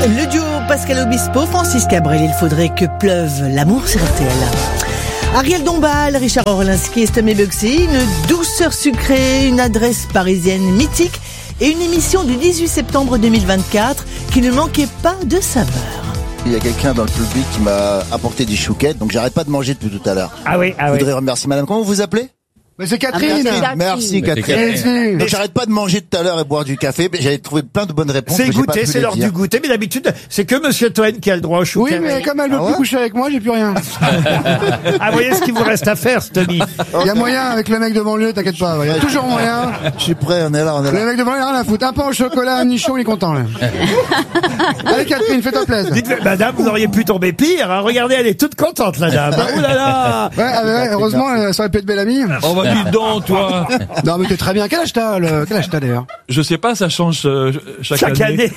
Le duo Pascal Obispo, Francis Cabrel, il faudrait que pleuve l'amour sur RTL. Ariel Dombal, Richard Orlinski et Stomé Bugsy, une douceur sucrée, une adresse parisienne mythique et une émission du 18 septembre 2024 qui ne manquait pas de saveur. Il y a quelqu'un dans le public qui m'a apporté des chouquettes, donc j'arrête pas de manger depuis tout à l'heure. Ah oui, Je voudrais remercier madame. Comment vous vous appelez? Mais c'est Catherine. Merci Catherine. Donc j'arrête pas de manger tout à l'heure et boire du café. J'avais trouvé plein de bonnes réponses. c'est goûter, c'est l'heure du goûter, mais d'habitude, c'est que Monsieur Toen qui a le droit au chouquet. Oui, mais comme elle veut plus coucher avec moi, j'ai plus rien. Ah, voyez ce qu'il vous reste à faire, Stomy. Il y a moyen avec le mec de banlieue, t'inquiète pas. Il y a toujours moyen. Je suis prêt, on est là. Le mec de banlieue, rien à foutre. Un pain au chocolat, un nichon, il est content, là. Allez, Catherine, fais-toi plaisir. Dites, madame, vous auriez pu tomber pire, hein. Regardez, elle est toute contente, la dame. Oh là là. Ouais, heureusement, ça aurait pu être belle amie. On va dire donc, toi. Non, mais t'es très bien. Quel âge t'as d'ailleurs? Je sais pas, ça change chaque année.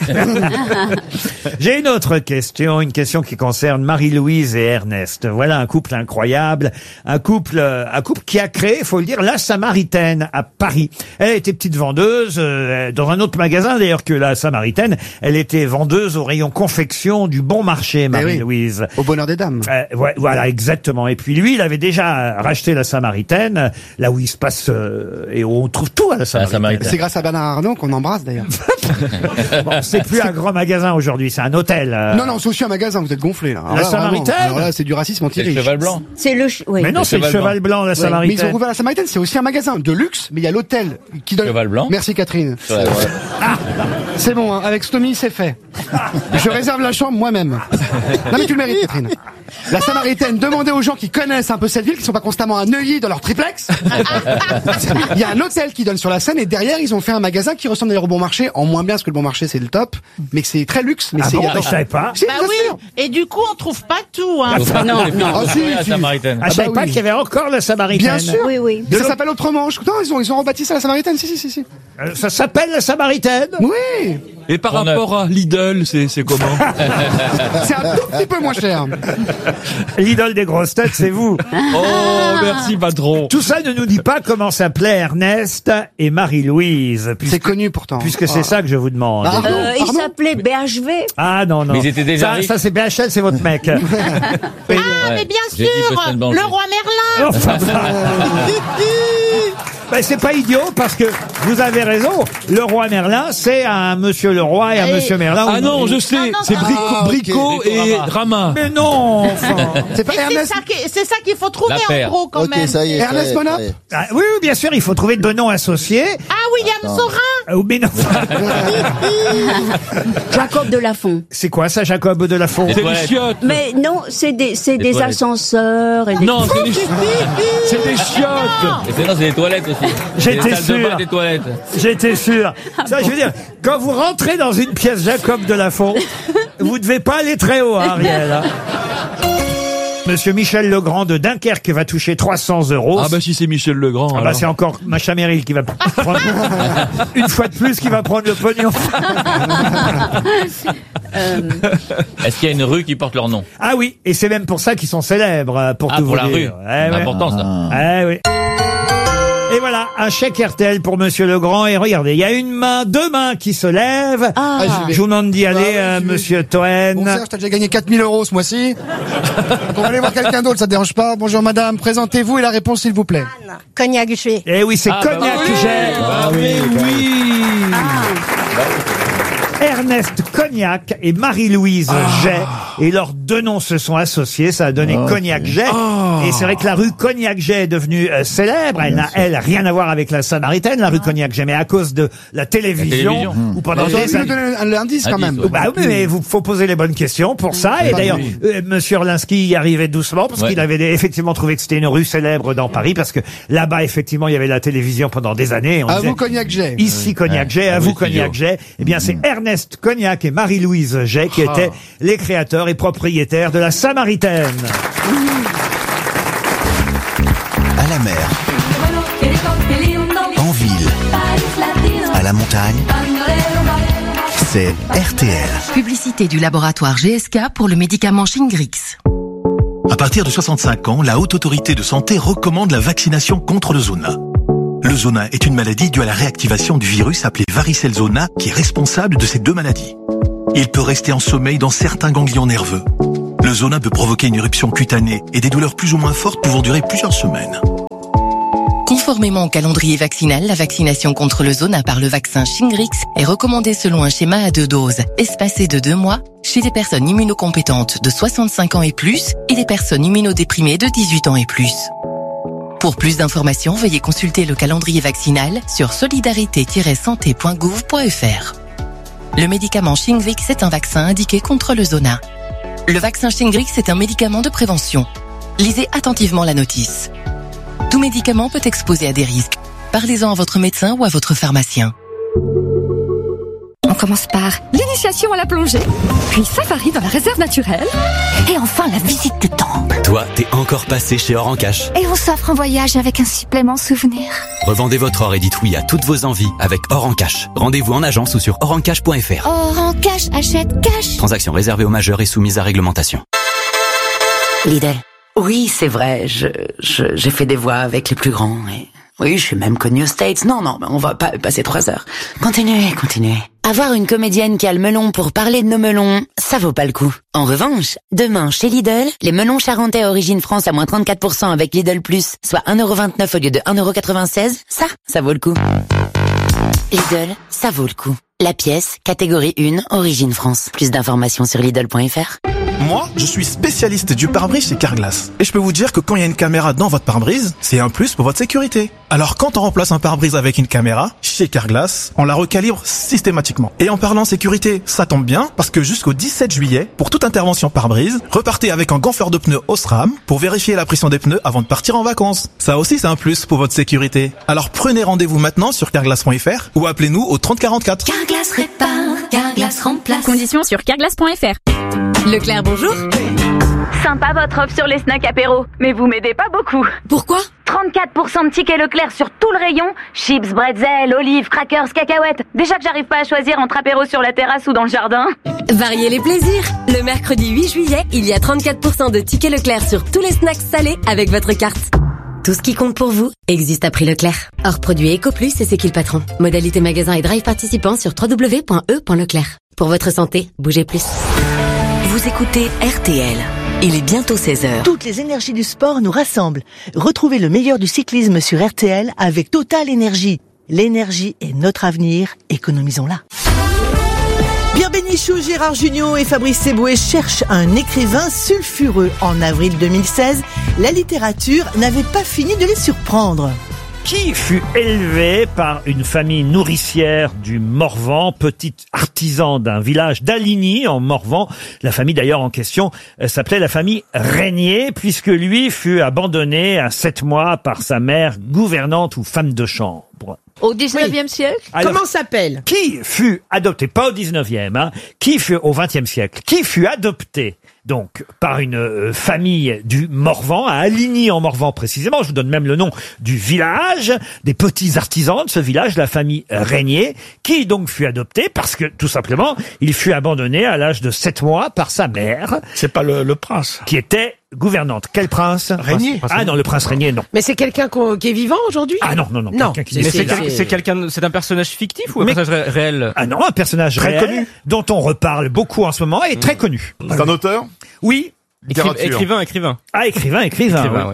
J'ai une autre question, une question qui concerne Marie-Louise et Ernest. Voilà un couple incroyable, un couple qui a créé, faut le dire, la Samaritaine à Paris. Elle était petite vendeuse dans un autre magasin d'ailleurs que la Samaritaine. Elle était vendeuse au rayon confection du Bon Marché, Marie-Louise. Oui, au bonheur des dames. Ouais, voilà, exactement. Et puis lui, il avait déjà racheté la Samaritaine, là où il se passe et où on trouve tout à la Samaritaine. C'est grâce à Bernard Arnault qu'on embrasse d'ailleurs. Bon, c'est plus un grand magasin aujourd'hui, c'est un hôtel. Non, c'est aussi un magasin, vous êtes gonflés là. La Samaritaine. Alors là, c'est du racisme anti-riche. C'est le cheval blanc. Oui. Mais non, c'est le cheval blanc, la Samaritaine. Mais ils ont ouvert la Samaritaine, c'est aussi un magasin de luxe, mais il y a l'hôtel qui donne. Cheval blanc. Merci Catherine. Ouais. C'est bon, hein, avec Stomy, c'est fait. Je réserve la chambre moi-même. Non mais tu le mérites, Catherine. La Samaritaine, demandez aux gens qui connaissent un peu cette ville, qui sont pas constamment à Neuilly dans leur triplex. Il y a un hôtel qui donne sur la Seine et derrière ils ont fait un magasin qui ressemble d'ailleurs au Bon Marché, en moins bien parce que le Bon Marché c'est le top, mais c'est très luxe. Mais Ah bon, je savais pas. Si, Bah bien oui, sûr. et du coup on trouve pas tout, hein. Non. Ah, si. Je savais pas qu'il y avait encore la Samaritaine. Bien sûr. Oui. Ça s'appelle autrement. Non, ils ont rebâti ça la Samaritaine. Si. Ça s'appelle la Samaritaine. Oui. Et par rapport à Lidl, c'est comment? C'est un tout petit peu moins cher. L'idole des grosses têtes, c'est vous. Oh, merci patron. Tout ça ne nous dit pas comment s'appelaient Ernest et Marie-Louise. C'est connu pourtant. Puisque c'est ça que je vous demande. Il s'appelait BHV. Ah non. Mais ils étaient déjà riches. Ça c'est BHL, c'est votre mec. Ah, mais bien J'ai dit sûr, Boston Bank. le roi Merlin. Ben, c'est pas idiot parce que vous avez raison. Le roi Merlin, c'est un monsieur le roi et un monsieur Merlin. Ah non, je sais, c'est Brico et Rama. Mais non, enfin. C'est pas Et Ernest. c'est ça qu'il faut trouver La en paire. gros quand Ok, même. ça y est. Ernest ça y est, Monap ça y est. Ah, oui, bien sûr, il faut trouver de noms associés. Ah, William Saurin. Mais non. Jacob de Lafont. C'est quoi ça, Jacob de Lafont? C'est les chiottes. Mais non, c'est des toilettes. ascenseurs et des... Non, c'est des chiottes. Et c'est des toilettes aussi. J'étais Des salles de sûr. bain, des toilettes. J'étais sûr. Ça, je veux dire, quand vous rentrez dans une pièce Jacob de Lafont, vous devez pas aller très haut, hein, Ariel. Hein. Monsieur Michel Legrand de Dunkerque va toucher 300 €. Ah bah si c'est Michel Legrand. Ah bah alors. c'est encore Macha Merrill qui va prendre une fois de plus qui va prendre le pognon. Est-ce qu'il y a une rue qui porte leur nom? Ah oui, et c'est même pour ça qu'ils sont célèbres, pour Ah, tout pour vous la dire. rue. Eh C'est ouais. important ça. Eh oui. Et voilà, un chèque RTL pour Monsieur Legrand. Et regardez, il y a une main, deux mains qui se lèvent. Ah. Je vous demande d'y aller, j'y vais. Monsieur Toen. Bon Serge, t'as déjà gagné 4000 € ce mois-ci. On va aller voir quelqu'un d'autre, ça te dérange pas. Bonjour madame, présentez-vous et la réponse s'il vous plaît. Cognac G. Eh oui, c'est Ah, Cognac bah oui. Jet. Ah oui. Ernest Cognac et Marie-Louise Jet. Et leurs deux noms se sont associés, ça a donné Cognac Jet. Et c'est vrai que la rue Cognac Jet est devenue célèbre. Elle n'a, rien à voir avec la Samaritaine, la rue Cognac Jet, mais à cause de la télévision. Où pendant Vous auriez des pu nous années... donner un indice quand même. Bah oui, mais vous faut poser les bonnes questions pour ça. Et d'ailleurs, Monsieur Orlinski y arrivait doucement parce qu'il avait effectivement trouvé que c'était une rue célèbre dans Paris parce que là-bas, effectivement, il y avait la télévision pendant des années. Et on À disait, vous Cognac J. ici Cognac Jet, à vous Cognac Jet. Eh bien, c'est Ernest Cognac et Marie-Louise Jet qui étaient les créateurs et propriétaires de la Samaritaine. À la mer, en ville, à la montagne, c'est RTL. Publicité du laboratoire GSK pour le médicament Shingrix. À partir de 65 ans, la Haute Autorité de Santé recommande la vaccination contre le zona. Le zona est une maladie due à la réactivation du virus appelé varicelle zona qui est responsable de ces deux maladies. Il peut rester en sommeil dans certains ganglions nerveux. Le zona peut provoquer une éruption cutanée et des douleurs plus ou moins fortes pouvant durer plusieurs semaines. Conformément au calendrier vaccinal, la vaccination contre le zona par le vaccin Shingrix est recommandée selon un schéma à 2 doses, espacé de 2 mois, chez les personnes immunocompétentes de 65 ans et plus et les personnes immunodéprimées de 18 ans et plus. Pour plus d'informations, veuillez consulter le calendrier vaccinal sur solidarité-santé.gouv.fr. Le médicament Shingrix est un vaccin indiqué contre le zona. Le vaccin Shingrix est un médicament de prévention. Lisez attentivement la notice. Tout médicament peut exposer à des risques. Parlez-en à votre médecin ou à votre pharmacien. On commence par l'initiation à la plongée, puis safari dans la réserve naturelle, et enfin la visite du temple. Toi, t'es encore passé chez Or en Cash. Et on s'offre un voyage avec un supplément souvenir. Revendez votre or et dites oui à toutes vos envies avec Or en Cash. Rendez-vous en agence ou sur orencash.fr. Or en Cash, achète cash. Transaction réservée aux majeurs et soumise à réglementation. Lidl. Oui, c'est vrai, j'ai fait des voix avec les plus grands et... Oui, je suis même connue aux States. Non, mais on va pas passer 3 heures. Continuez. Avoir une comédienne qui a le melon pour parler de nos melons, ça vaut pas le coup. En revanche, demain, chez Lidl, les melons charentais origine France à moins 34% avec Lidl Plus, soit 1,29€ au lieu de 1,96€, ça vaut le coup. Lidl, ça vaut le coup. La pièce, catégorie 1, origine France. Plus d'informations sur Lidl.fr. Moi, je suis spécialiste du pare-brise chez Carglass. Et je peux vous dire que quand il y a une caméra dans votre pare-brise, c'est un plus pour votre sécurité. Alors quand on remplace un pare-brise avec une caméra, chez Carglass, on la recalibre systématiquement. Et en parlant sécurité, ça tombe bien, parce que jusqu'au 17 juillet, pour toute intervention pare-brise, repartez avec un gonfleur de pneus Osram pour vérifier la pression des pneus avant de partir en vacances. Ça aussi, c'est un plus pour votre sécurité. Alors prenez rendez-vous maintenant sur carglass.fr ou appelez-nous au 3044. Carglass répare, Carglass remplace. Conditions sur carglass.fr. Leclerc, bonjour. Sympa votre offre sur les snacks apéro, mais vous m'aidez pas beaucoup. Pourquoi ? 34% de tickets Leclerc sur tout le rayon. Chips, bretzels, olives, crackers, cacahuètes. Déjà que j'arrive pas à choisir entre apéro sur la terrasse ou dans le jardin. Variez les plaisirs. Le mercredi 8 juillet, il y a 34% de tickets Leclerc sur tous les snacks salés avec votre carte. Tout ce qui compte pour vous existe à prix Leclerc. Hors produit EcoPlus et c'est qui le patron. Modalité magasin et drive participants sur www.e.leclerc. Pour votre santé, bougez plus. Vous écoutez RTL. Il est bientôt 16h. Toutes les énergies du sport nous rassemblent. Retrouvez le meilleur du cyclisme sur RTL avec Total Énergie. L'énergie est notre avenir, économisons-la. Pierre Bénichou, Gérard Jugnot et Fabrice Seboué cherchent un écrivain sulfureux. En avril 2016, la littérature n'avait pas fini de les surprendre. Qui fut élevé par une famille nourricière du Morvan, petit artisan d'un village d'Aligny en Morvan. La famille d'ailleurs en question s'appelait la famille Régnier, puisque lui fut abandonné à 7 mois par sa mère gouvernante ou femme de chambre. Au 19e siècle? Alors, Comment s'appelle? Qui fut adopté, pas au 19e, qui fut au 20e siècle, qui fut adopté donc par une famille du Morvan, à Aligny en Morvan précisément, je vous donne même le nom du village, des petits artisans de ce village, la famille Régnier, qui donc fut adopté parce que, tout simplement, il fut abandonné à l'âge de 7 mois par sa mère. C'est pas le prince. Qui était gouvernante. Quel prince? Régnier. Ah non, le prince Régnier, non. Mais c'est quelqu'un qui est vivant aujourd'hui? Ah non. Quelqu'un qui C'est quelqu'un, c'est un personnage fictif ou un personnage réel? Ah non, un personnage Très réel, connu. dont on reparle beaucoup en ce moment et très connu. C'est un auteur? Oui. Écrivain. Ah, écrivain. Oui.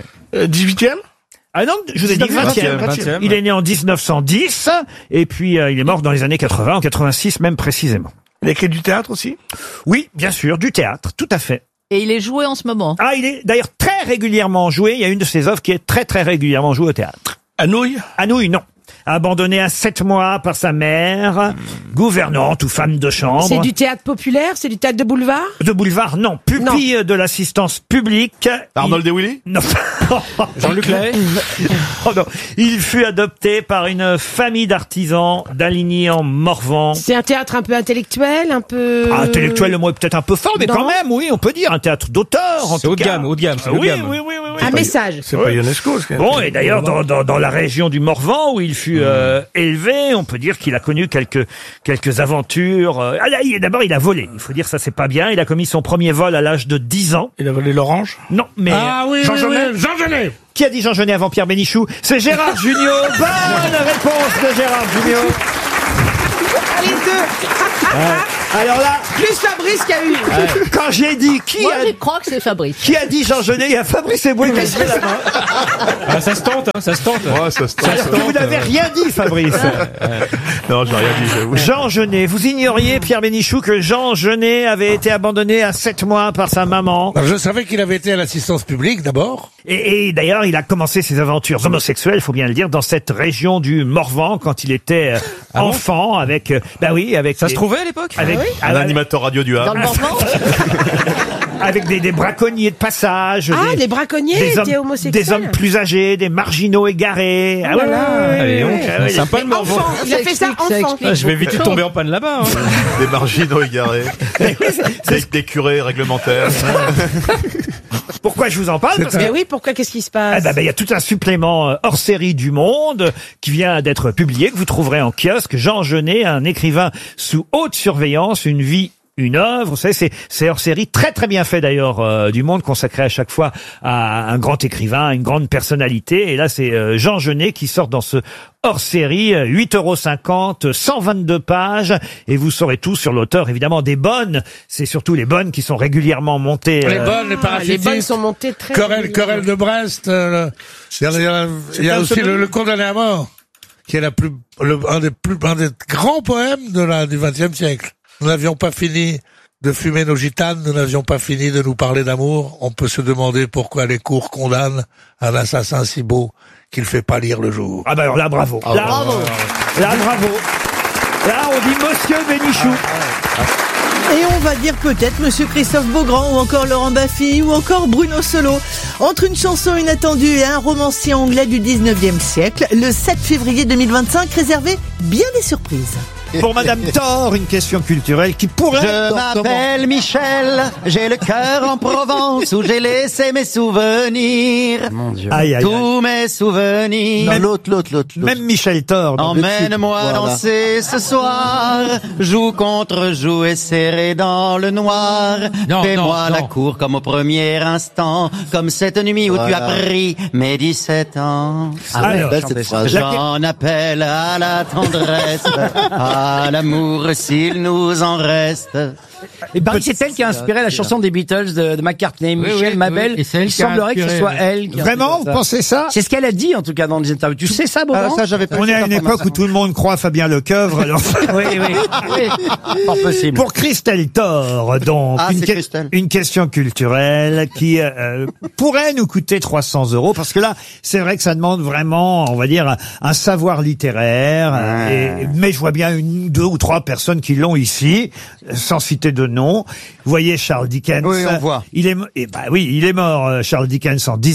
18e? Ah non, je vous ai dit 20e. Il est né en 1910 et puis il est mort dans les années 80, en 86 même précisément. Il a écrit du théâtre aussi? Oui, bien sûr, du théâtre, tout à fait. Et il est joué en ce moment? Ah, il est d'ailleurs très régulièrement joué. Il y a une de ses œuvres qui est très très régulièrement jouée au théâtre. Anouilh? Anouilh, non. Abandonné à 7 mois par sa mère, gouvernante ou femme de chambre. C'est du théâtre populaire? C'est du théâtre de boulevard? De boulevard, non. Pupille de l'assistance publique. Arnold et Willy? Non. Jean-Luc Lahaye? Oh non. Il fut adopté par une famille d'artisans d'Aligny en Morvan. C'est un théâtre un peu intellectuel, un peu... Intellectuel, le mot est peut-être un peu fort, mais Non. quand même, oui, on peut dire un théâtre d'auteur, en C'est tout haut de cas. gamme, haut de gamme. Oui. Un message. C'est pas Ionesco, ce Bon, et d'ailleurs, dans la région du Morvan, où il fut élevé, on peut dire qu'il a connu quelques aventures. D'abord, il a volé. Il faut dire ça, c'est pas bien. Il a commis son premier vol à l'âge de 10 ans. Il a volé l'orange? Non, mais... Ah oui, Jean Genet. Qui a dit Jean Genet avant Pierre Bénichou? C'est Gérard Jugnot. Bonne réponse de Gérard Jugnot. Les deux. Alors là, Plus Fabrice qu'il y a eu. quand j'ai dit Moi, je crois que c'est Fabrice. qui a dit Jean Genet, il y a Fabrice Eboué qui a levé la main. Ah, ça se tente, hein, ça se tente. Ouais, ça se Alors que vous n'avez rien dit, Fabrice. Non, j'ai rien dit, j'avoue. Jean Genet, vous ignoriez, Pierre Bénichou, que Jean Genet avait été abandonné à 7 mois par sa maman. Alors, je savais qu'il avait été à l'assistance publique d'abord. Et d'ailleurs, il a commencé ses aventures homosexuelles, faut bien le dire, dans cette région du Morvan quand il était enfant, avec, avec. Ça se trouvait à l'époque? Avec, Un animateur radio du Havre. Dans le Morvan. avec des braconniers de passage. Ah, les braconniers étaient homosexuels. Des hommes plus âgés, des marginaux égarés. Oh là là. Allez, donc, sympa le Morvan. Enfant, il a fait ça enfant. Ah, je vais vite tomber en panne là-bas. Hein. Des marginaux égarés. Des curés réglementaires. Pourquoi je vous en parle? Parce que Mais oui, pourquoi? Qu'est-ce qui se passe? il y a tout un supplément hors série du Monde qui vient d'être publié, que vous trouverez en kiosque. Jean Genet, un écrivain sous haute surveillance, une vie, une œuvre. Vous savez, c'est hors série très très bien fait d'ailleurs du Monde, consacré à chaque fois à un grand écrivain, une grande personnalité. Et là, c'est Jean Genet qui sort dans ce hors série, 8,50 €, 122 pages, et vous saurez tout sur l'auteur. Évidemment, des bonnes, c'est surtout les bonnes qui sont régulièrement montées. Les bonnes, les Les paraphysiques. bonnes sont montées très... Corel de Brest. Il y a aussi le condamné à mort, qui est un des grands poèmes du XXe siècle. Nous n'avions pas fini de fumer nos gitanes, nous n'avions pas fini de nous parler d'amour. On peut se demander pourquoi les cours condamnent un assassin si beau qu'il fait pâlir le jour. Ah bah alors là, bravo. Ah, bravo. Là, bravo. Là, on dit Monsieur Bénichou. Et on va dire peut-être Monsieur Christophe Beaugrand ou encore Laurent Baffy ou encore Bruno Solo. Entre une chanson inattendue et un romancier anglais du 19e siècle, le 7 février 2025 réservait bien des surprises. Pour Madame Thor, une question culturelle qui pourrait... Je m'appelle Michel, j'ai le cœur en Provence où j'ai laissé mes souvenirs. Mon Dieu. Aïe, aïe, Tous mes souvenirs. Même- Même Michel Thor. dans le Emmène-moi titre. Voilà. danser ce soir, joue contre joue et serré dans le noir. Non, Fais-moi non, la non. cour comme au premier instant, comme cette nuit où tu as pris mes 17 ans. Alors, J'en appelle à la tendresse, à l'amour s'il nous en reste. Et Paris, c'est elle qui a inspiré la chanson des Beatles de McCartney, Michel Mabel. oui. Et c'est elle Il qui a semblerait que ce inspiré, soit oui. elle. qui a Vraiment, inspiré vous pensez ça? C'est ce qu'elle a dit, en tout cas, dans les interviews. Tu sais ça, Beaugrand? On est à une époque où tout le monde croit Fabien Lecoeuvre. Alors... Oui, oui. Pas possible. Pour Christelle Thor, donc, Ah, c'est Christelle. une question culturelle qui pourrait nous coûter 300 €, parce que là, c'est vrai que ça demande vraiment, on va dire, un savoir littéraire. Mais je vois bien 2 ou 3 personnes qui l'ont ici, sans citer de nom. Vous voyez Charles Dickens. Oui, on voit. Il est mort, Charles Dickens, en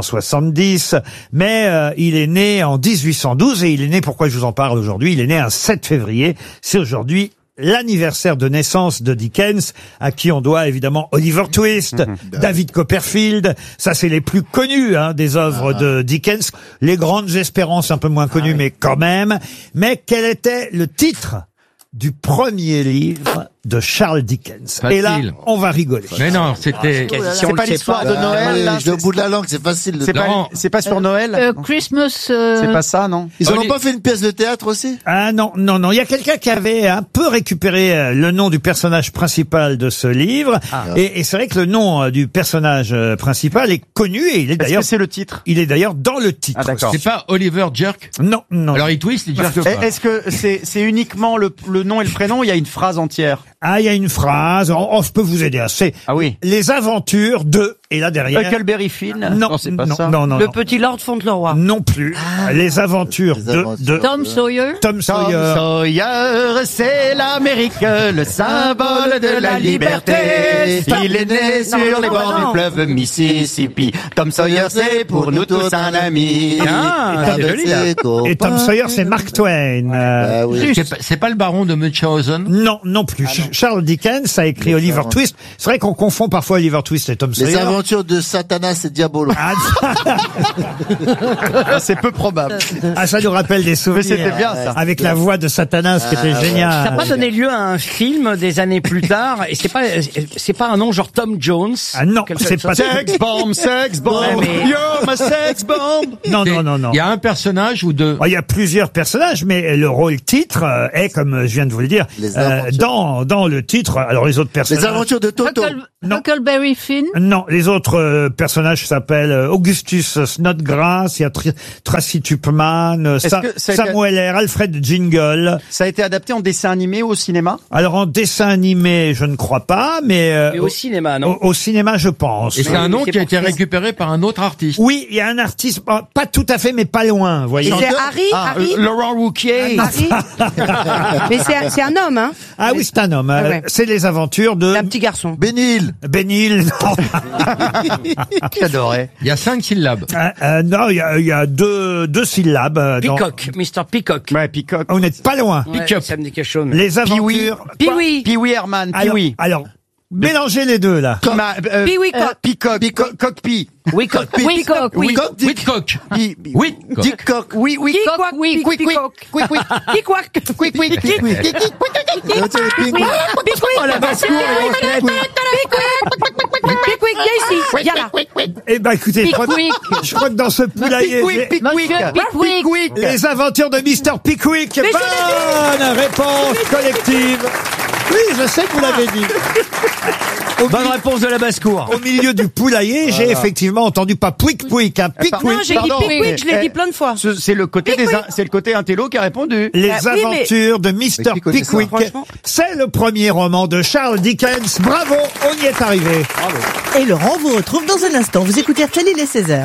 1870, mais il est né en 1812, et il est né, pourquoi je vous en parle aujourd'hui, il est né un 7 février. C'est aujourd'hui l'anniversaire de naissance de Dickens, à qui on doit évidemment Oliver Twist, David Copperfield. Ça, c'est les plus connus des œuvres de Dickens. Les Grandes Espérances, un peu moins connues, mais quand même. Mais quel était le titre du premier livre de Charles Dickens? Facile. Et là, on va rigoler. Mais non, c'était... C'est pas l'histoire de Noël, là. J'ai au bout de la langue, c'est facile. C'est pas sur Noël? Christmas... C'est pas ça, non? Ils en ont pas fait une pièce de théâtre aussi? Ah non. Il y a quelqu'un qui avait un peu récupéré le nom du personnage principal de ce livre. Et c'est vrai que le nom du personnage principal est connu, et il est d'ailleurs... c'est le titre? Il est d'ailleurs dans le titre. Ah, d'accord. C'est pas Oliver Jerk? Non. Alors il twist, il jerk pas. Est-ce que c'est uniquement le nom et le prénom, ou il y a une phrase entière? Ah, il y a une phrase. Je peux vous aider. C'est les aventures de... Et là derrière... Huckleberry Finn? Non, c'est pas ça. Non. Le petit Lord Fauntleroy. Non plus. Les aventures de... Tom Sawyer. Tom Sawyer. Tom Sawyer, c'est l'Amérique, le symbole de la liberté. Il est né sur les bords du fleuve Mississippi. Tom Sawyer, c'est pour nous tous un ami. C'est joli, là. Et Tom Sawyer, c'est Mark Twain. C'est pas le baron de Munchausen? Non plus. Charles Dickens a écrit Oliver Twist. C'est vrai qu'on confond parfois Oliver Twist et Tom Sawyer. Les aventures de Satanas et Diabolo. C'est peu probable. Ah, ça nous rappelle des souvenirs. Mais c'était bien, ça. Avec la voix de Satanas qui était géniale. Ça n'a pas donné lieu à un film des années plus tard, et c'est pas un nom genre Tom Jones. Ah non, c'est pas Sex bomb, you're my sex bomb. Non. Il y a un personnage ou deux? Il y a plusieurs personnages, mais le rôle titre est, comme je viens de vous le dire, dans le titre. Alors les autres personnages. Les aventures de Toto. Huckleberry Finn. Non, les autres personnages s'appellent Augustus Snodgrass, il y a Tracy Tupman, Samuel R. Alfred Jingle. Ça a été adapté en dessin animé ou au cinéma? Alors en dessin animé, je ne crois pas, mais au cinéma, non? Au cinéma, je pense. Et c'est un nom qui a été récupéré par un autre artiste. Oui, il y a un artiste, pas tout à fait, mais pas loin, vous voyez. Et c'est Harry Laurent Wauquiez. Mais c'est un homme, hein? Ah oui, c'est un homme. ouais. C'est les aventures de... Un petit garçon. Bénil. Non. J'adorais. Il y a 5 syllabes. Non, il y a deux syllabes. Peacock, Mr. Peacock. Ouais, Peacock. On n'est pas loin. Ouais, ça me dit quelque chose. Les aventures... Pee-wee Herman. Pee-wee. Alors, mélangez les deux, là. Pee-wee Cock. Peacock. Cockpee. Whitcock. Whitcock. Whitcock. Dickcock. Oui. Oh, la basse-cour est Pickwick, viens ici. Viens là. Eh ben, écoutez, je crois que dans ce poulailler... Pickwick. Les aventures de Mr. Pickwick. Bonne réponse collective. Oui, je sais que vous l'avez dit. Bonne réponse de la basse-cour. Au milieu du poulailler, j'ai effectivement entendu pas Pouic, hein, Pickwick. Non, j'ai dit Pickwick, je l'ai dit plein de fois. C'est le côté intello qui a répondu. Les aventures de Mr. Pickwick. C'est le premier roman de Charles Dickens. Bravo, on y est arrivé. Bravo. Et Laurent vous retrouve dans un instant. Vous écoutez RTL, il est 16h.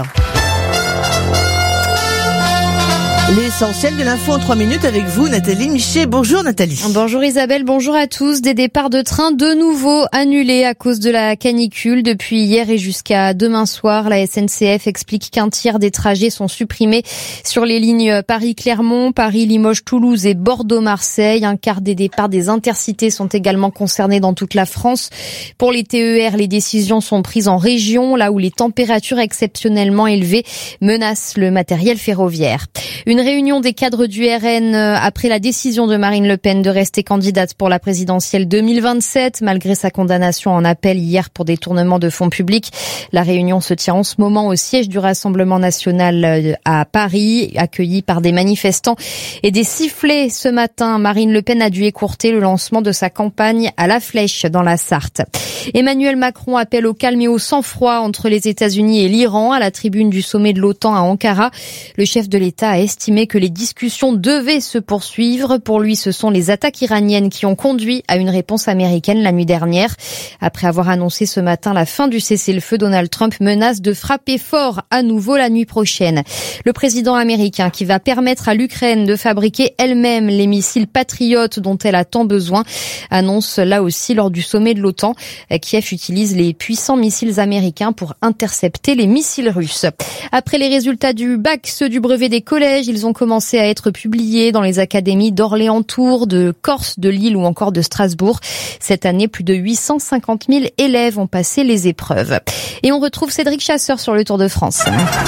L'essentiel de l'info en 3 minutes avec vous, Nathalie Miché. Bonjour Nathalie. Bonjour Isabelle, bonjour à tous. Des départs de train de nouveau annulés à cause de la canicule. Depuis hier et jusqu'à demain soir, la SNCF explique qu'un tiers des trajets sont supprimés sur les lignes Paris-Clermont, Paris-Limoges-Toulouse et Bordeaux-Marseille. Un quart des départs des intercités sont également concernés dans toute la France. Pour les TER, les décisions sont prises en région, là où les températures exceptionnellement élevées menacent le matériel ferroviaire. Une réunion des cadres du RN après la décision de Marine Le Pen de rester candidate pour la présidentielle 2027, malgré sa condamnation en appel hier pour détournement de fonds publics. La réunion se tient en ce moment au siège du Rassemblement national à Paris, accueillie par des manifestants et des sifflets. Ce matin, Marine Le Pen a dû écourter le lancement de sa campagne à la Flèche dans la Sarthe. Emmanuel Macron appelle au calme et au sang-froid entre les États-Unis et l'Iran à la tribune du sommet de l'OTAN à Ankara. Le chef de l'État a estimé que les discussions devaient se poursuivre. Pour lui, ce sont les attaques iraniennes qui ont conduit à une réponse américaine la nuit dernière. Après avoir annoncé ce matin la fin du cessez-le-feu, Donald Trump menace de frapper fort à nouveau la nuit prochaine. Le président américain qui va permettre à l'Ukraine de fabriquer elle-même les missiles patriotes dont elle a tant besoin annonce là aussi lors du sommet de l'OTAN. Kiev utilise les puissants missiles américains pour intercepter les missiles russes. Après les résultats du bac, ceux du brevet des collèges, ils ont commencé à être publiés dans les académies d'Orléans-Tours, de Corse, de Lille ou encore de Strasbourg. Cette année, plus de 850 000 élèves ont passé les épreuves. Et on retrouve Cédric Chasseur sur le Tour de France.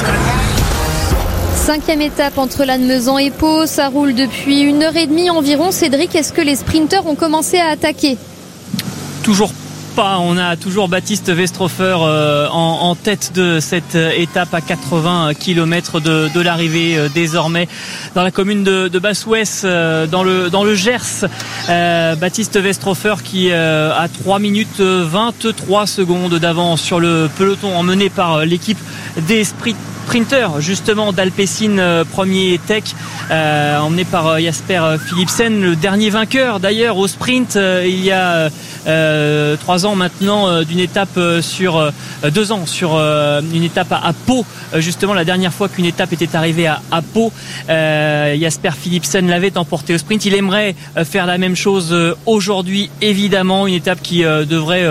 5e étape entre Lannemezan et Pau. Ça roule depuis 1h30 environ. Cédric, est-ce que les sprinteurs ont commencé à attaquer ? Toujours pas. On a toujours Baptiste Westrofer en tête de cette étape à 80 km de l'arrivée désormais dans la commune de Bassouès dans le Gers. Baptiste Westrofer qui a 3 minutes 23 secondes d'avance sur le peloton emmené par l'équipe des sprinters justement d'Alpecin Premier Tech, emmené par Jasper Philipsen, le dernier vainqueur d'ailleurs au sprint il y a 3 ans maintenant d'une étape sur 2 ans sur une étape à Pau, justement la dernière fois qu'une étape était arrivée à Pau. Jasper Philipsen l'avait emporté au sprint. Il aimerait faire la même chose aujourd'hui, évidemment, une étape qui devrait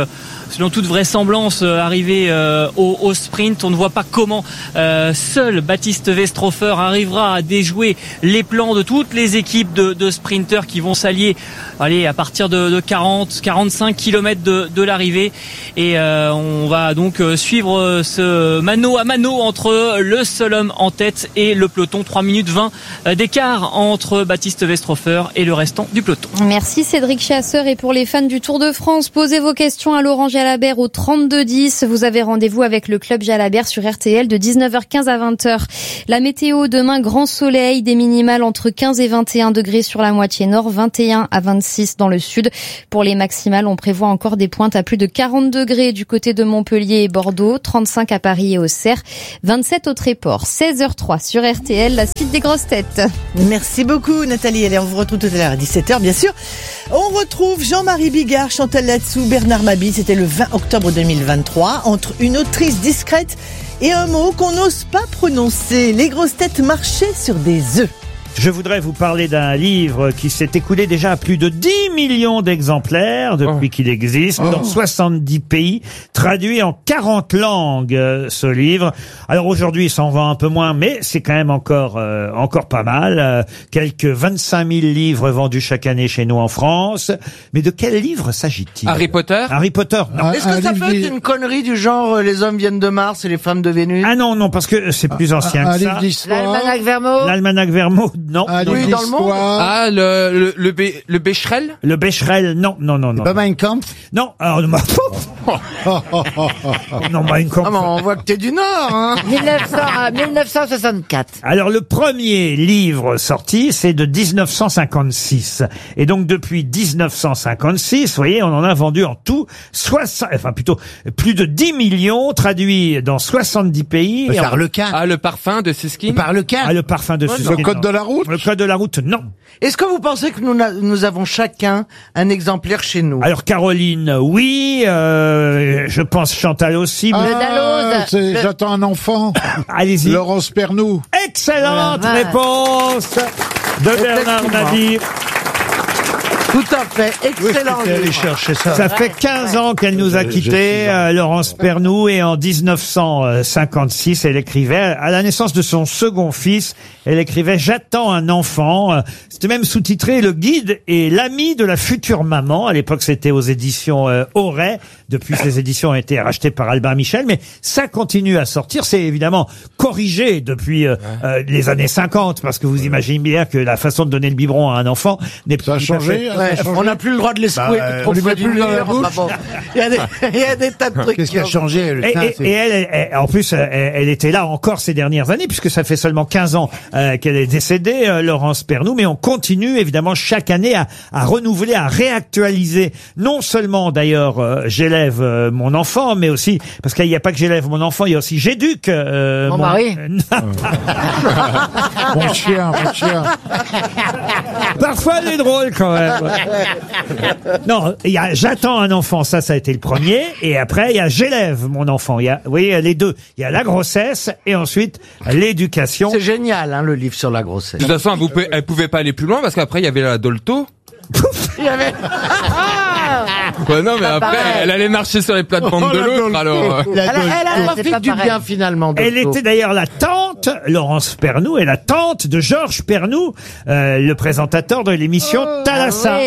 selon toute vraisemblance, arriver au sprint. On ne voit pas comment seul Baptiste Westrhofer arrivera à déjouer les plans de toutes les équipes de sprinteurs qui vont s'allier à partir de 40-45 km de l'arrivée. Et on va donc suivre ce mano à mano entre le seul homme en tête et le peloton. 3 minutes 20 d'écart entre Baptiste Westrhofer et le restant du peloton. Merci Cédric Chasseur. Et pour les fans du Tour de France, posez vos questions à Laurent Jalabert au 3210. Vous avez rendez-vous avec le club Jalabert sur RTL de 19h15 à 20h. La météo demain, grand soleil, des minimales entre 15 et 21 degrés sur la moitié nord, 21 à 26 dans le sud. Pour les maximales, on prévoit encore des pointes à plus de 40 degrés du côté de Montpellier et Bordeaux, 35 à Paris et Auxerre, 27 au Tréport. 16h03 sur RTL, la suite des grosses têtes. Merci beaucoup Nathalie. Allez, on vous retrouve tout à l'heure à 17h bien sûr. On retrouve Jean-Marie Bigard, Chantal Latsou, Bernard Mabille. C'était le 20 octobre 2023. Entre une autrice discrète et un mot qu'on n'ose pas prononcer. Les grosses têtes marchaient sur des œufs. Je voudrais vous parler d'un livre qui s'est écoulé déjà à plus de 10 millions d'exemplaires depuis qu'il existe, dans 70 pays, traduit en 40 langues, ce livre. Alors aujourd'hui, il s'en vend un peu moins, mais c'est quand même encore pas mal. Quelques 25 000 livres vendus chaque année chez nous en France. Mais de quel livre s'agit-il? Harry Potter? Harry Potter, non. Est-ce que ça peut être une connerie du genre les hommes viennent de Mars et les femmes de Vénus? Ah non, parce que c'est plus ancien que ça. livre d'histoire. L'Almanach Vermeau? L'Almanach Vermeau, non. Oui, dans le monde. Ah, le Becherel? Le Becherel, non. Pas Mein Kampf? Non, alors, non, Mein Kampf. Ah, mais on voit que t'es du Nord, hein. 1964. Alors, le premier livre sorti, c'est de 1956. Et donc, depuis 1956, vous voyez, on en a vendu en tout plus de 10 millions, traduits dans 70 pays. Le Harlequin. Ah, le parfum de Susskind? Le parfum de Susskind. Le code de la route? Le code de la route, non. Est-ce que vous pensez que nous avons chacun un exemplaire chez nous? Alors Caroline, oui, je pense Chantal aussi. J'attends un enfant. Allez-y. Laurence Pernou. Excellente réponse de Bernard Mabille. Tout à fait, excellent. Ça fait 15 ans qu'elle nous a quittés, Laurence Pernou, et en 1956, elle écrivait, à la naissance de son second fils, elle écrivait « J'attends un enfant ». C'était même sous-titré « Le guide et l'ami de la future maman ». À l'époque, c'était aux éditions Auray. Depuis, ces éditions ont été rachetées par Albin Michel, mais ça continue à sortir. C'est évidemment corrigé depuis les années 50, parce que vous imaginez bien que la façon de donner le biberon à un enfant n'est plus changé. On n'a plus le droit de les secouer trop près du mur. Il y a des tas de trucs. Qu'est-ce qui a changé? Et elle, en plus, elle était là encore ces dernières années, puisque ça fait seulement 15 ans qu'elle est décédée, Laurence Pernou, mais on continue évidemment chaque année à renouveler, à réactualiser, non seulement d'ailleurs J'élève mon enfant, mais aussi, parce qu'il n'y a pas que J'élève mon enfant, il y a aussi J'éduque mon mari. Mon chien. Parfois, elle est drôle quand même. Non, il y a J'attends un enfant, ça a été le premier, et après il y a J'élève mon enfant. Il y a, vous voyez, les deux. Il y a la grossesse et ensuite l'éducation. C'est génial, hein, le livre sur la grossesse. De toute façon, elle pouvait pas aller plus loin parce qu'après il y avait la Dolto. Il y avait. Ouais, non, mais après, elle allait marcher sur les plates-bandes de l'autre, alors. Elle a pas fait du bien, finalement. Elle était d'ailleurs la tante, Laurence Pernou, est la tante de Georges Pernou, le présentateur de l'émission Thalassa.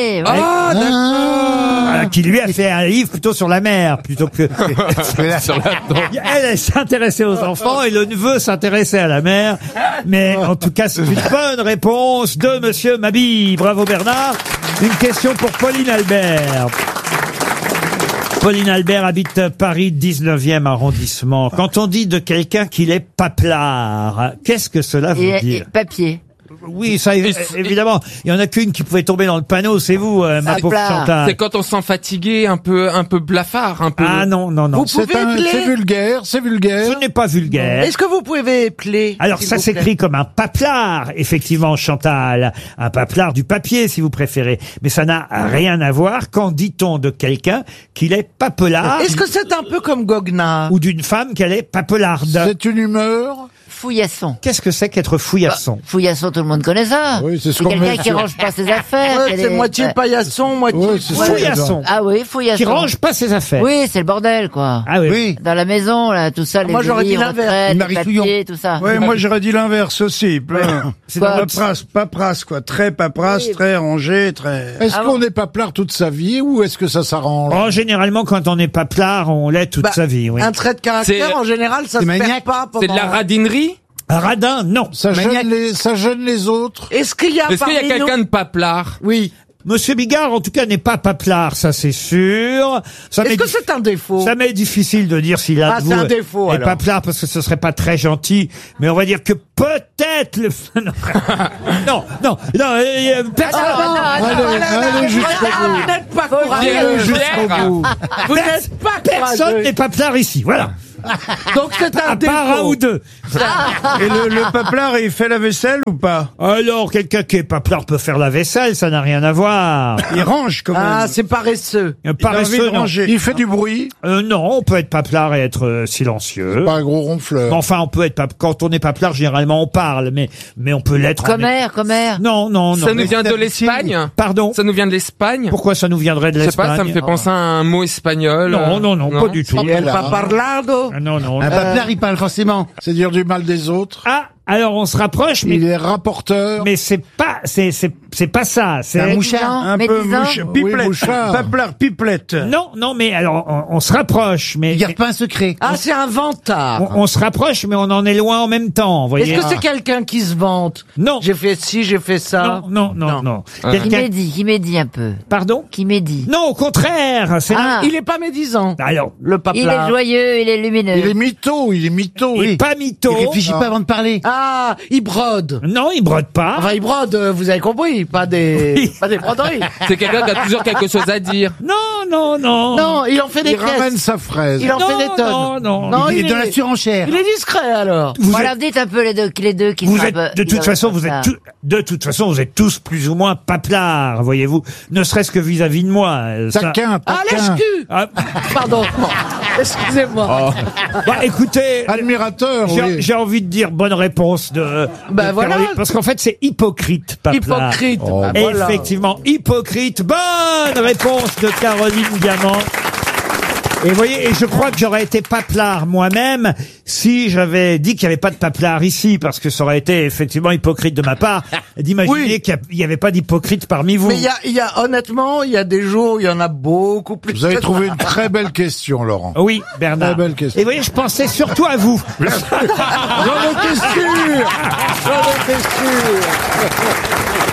Qui lui a fait un livre plutôt sur la mer, plutôt que sur la elle s'intéressait aux enfants et le neveu s'intéressait à la mer. Mais en tout cas, c'est une bonne réponse de Monsieur Mabille. Bravo Bernard. Une question pour Pauline Albert. Pauline Albert habite Paris 19e arrondissement. Quand on dit de quelqu'un qu'il est paplard, qu'est-ce que cela veut dire? Papier. Oui, ça, évidemment. Il y en a qu'une qui pouvait tomber dans le panneau, c'est vous, ma pauvre Chantal. C'est quand on se sent fatigué, un peu blafard, un peu. Ah non. C'est vulgaire. Ce n'est pas vulgaire. Est-ce que vous pouvez épeler? Alors ça s'écrit comme un paplard, effectivement, Chantal. Un paplard du papier, si vous préférez. Mais ça n'a rien à voir. Quand dit-on de quelqu'un qu'il est papelard? Est-ce que c'est un peu comme Goguenard? Ou d'une femme qu'elle est papelarde? C'est une humeur? Fouillasson. Qu'est-ce que c'est qu'être fouillasson? Fouillasson, tout le monde connaît ça. Oui, c'est ce C'est qu'on quelqu'un met qui sur- range pas ses affaires. Ouais, c'est moitié paillasson, moitié... Ouais, c'est ça. Fouillasson. Ah oui, fouillasson. Qui range pas ses affaires. Oui, c'est le bordel, quoi. Ah oui. Dans la maison, là, tout ça, les Moi, j'aurais dit livres, l'inverse. retraites, Marie les Fouillon. papiers, tout ça. Ouais, moi j'aurais dit l'inverse aussi. C'est Quoi paperasse, quoi. Très paperasse, très rangé, très... Est-ce qu'on n'est pas plard toute sa vie ou est-ce que ça s'arrange? Oh, généralement, quand on n'est pas plard, on l'est toute sa vie, oui. Un trait de caractère, en général, ça se perd pas. C'est de la radinerie? Un radin, non. Ça gêne les autres. Est-ce qu'il y a quelqu'un de paplard? Oui. Monsieur Bigard, en tout cas, n'est pas paplard, ça c'est sûr. Est-ce que c'est un défaut? Ça m'est difficile de dire s'il a Ah, c'est un défaut, est alors. paplard parce que ce serait pas très gentil, mais on va dire que peut-être le... non, personne... Allez jusqu'au bout. Vous n'êtes pas Allez jusqu'au bout. Vous n'êtes pas Personne n'est paplard ici, voilà. Donc c'est un À part un ou deux. Et le paplard, il fait la vaisselle ou pas? Alors, quelqu'un qui est paplard peut faire la vaisselle, ça n'a rien à voir. Il range quand même. Ah, c'est paresseux. Paresseux, non. Il fait du bruit. Non, on peut être paplard et être silencieux. Pas un gros ronfleur. Enfin, on peut être quand on est paplard, généralement on parle, mais on peut l'être. Commère. Non. Ça nous vient de l'Espagne? Pardon? Ça nous vient de l'Espagne? Pourquoi ça nous viendrait de Je sais pas, l'Espagne? ça me fait penser à un mot espagnol. Non, pas du tout. El paparlado. Non. Un paplard, il parle forcément. C'est dire du mal des autres. Ah, alors on se rapproche, mais il est rapporteur. Mais c'est pas ça. C'est un mouchard, un peu pipelette. Oui, paplard, pipelette. Non, mais alors on se rapproche, mais Il garde pas un secret. Ah, c'est un vantard. on se rapproche, mais on en est loin en même temps. Vous voyez. Est-ce que c'est quelqu'un qui se vante? Non. J'ai fait ci, j'ai fait ça. Non. Qui médit un peu. Pardon? Qui médit. Non, au contraire. Il est pas médisant. Alors, le paplard. Il est joyeux, il est lumineux. Il est mytho. Il est pas mytho. Il réfléchit pas avant de parler. Ah, il brode. Non, il brode pas. Enfin, il brode, vous avez compris, pas des broderies. C'est quelqu'un qui a toujours quelque chose à dire. Non. Non, il en fait des caisses. Il ramène sa fraise. Il en fait des tonnes. Non. Il est dans la surenchère. Il est discret, alors. Voilà, dites un peu les deux qui Vous sont êtes, un peu- de toute qui façon, sont vous êtes ça. de toute façon, vous êtes tous plus ou moins paplards, voyez-vous. Ne serait-ce que vis-à-vis de moi. Taquin. Ah, lèche-cul. Pardon. Excusez-moi. Bah, écoutez. Admirateur, J'ai envie de dire bonne réponse de voilà. Caroline, parce qu'en fait, c'est hypocrite, paplard. Hypocrite. Effectivement, hypocrite. Bonne réponse de Caroline Diamant. Et vous voyez, et je crois que j'aurais été paplard moi-même si j'avais dit qu'il n'y avait pas de paplard ici, parce que ça aurait été effectivement hypocrite de ma part d'imaginer qu'il n'y avait pas d'hypocrite parmi vous. Mais honnêtement, il y a des jours où il y en a beaucoup plus. Vous avez trouvé une très belle question, Laurent. Oui, Bernard. Très belle question. Et vous voyez, je pensais surtout à vous. J'en étais sûr.